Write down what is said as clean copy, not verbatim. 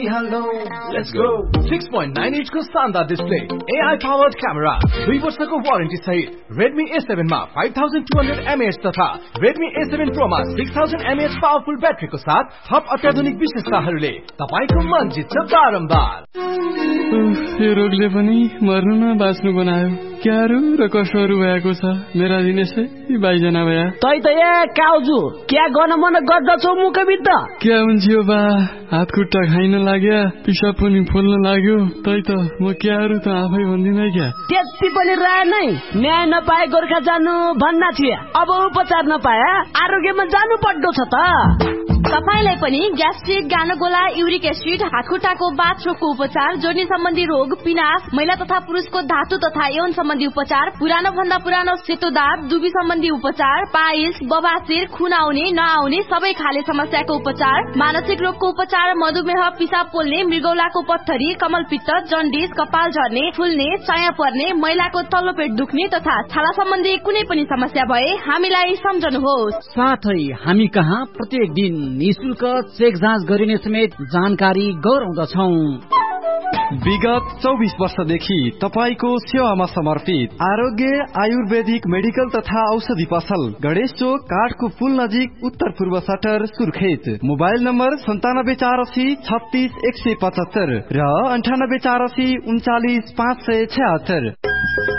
Hello, let's go. 6.9 inch को शानदार display, AI powered camera, 2 वर्षको वारेन्टी सहित Redmi A7 मा 5200 mAh तथा Redmi A7 Pro मा 6000 mAh पावरफुल ब्याट्रीको साथ थप अत्याधुनिक विशेषताहरूले तपाईको मन जित्छ बारम्बार। यो रोगले पनि मर्नु न बाँच्नु बनायो। क्यारू र कसहरू भएको छ मेरा दिनेशै बाइजना भया। तै त ए काउजु क्या गर्न मन गर्दछौ मुखबिद क्या हुन्छ बा हात खुट्टा खाइन लाग्या पिसाब पनि फुल्न लाग्यो। तै त म क्यारू त आफै भन्दिन क्या। त्यति पनि रहे नै न्याय नपाए गोर्खा जानु भन्ना थिए। अब उपचार नपाए आरोग्यमा जानु पर्दो छ त। तपाईलाई पनि ग्यास्ट्रिक, गानोगोला, युरिक एसिड, हातखुट्टाको बाथरोगको उपचार, जोर्नी सम्बन्धी रोग, पिनास, महिला तथा पुरुषको धातु तथा यौन सम्बन्धी उपचार, पुरानो भन्दा पुरानो सेतो दाग, दुबी सम्बन्धी उपचार, पाइल्स, बबासिर, खुन आउने नआउने सबै खाले समस्याको उपचार, मानसिक रोगको उपचार, मधुमेह, पिसाब पोल्ने, मृगौलाको पत्थरी, कमलपित्त, जन्डिस, कपाल झर्ने, फुल्ने, चाया पर्ने, महिलाको तल्लो पेट दुख्ने तथा छाला सम्बन्धी कुनै पनि समस्या भए हामीलाई सम्झनुहोस्। साथै हामी कहाँ प्रत्येक दिन निशुल्क चेक जाँच गरिने समेत जानकारी गराउँदछौं। विगत 24 वर्षदेखि तपाईको सेवामा समर्पित आरोग्य आयुर्वेदिक मेडिकल तथा औषधि पसल, गणेश चोक, काठको पुल नजिक, उत्तर पूर्व सटर, सुर्खेत। मोबाइल नम्बर 9748 36 175 र 9848 39 576।